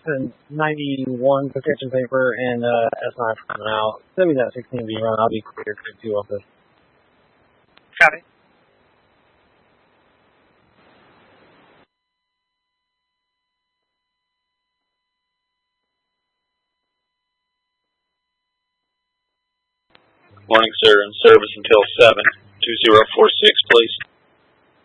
and 91 prescription paper and S9 coming out. Send me that 16B run. I'll be clear to 2 office. Copy. Morning, sir. In service until 7. 2046, please.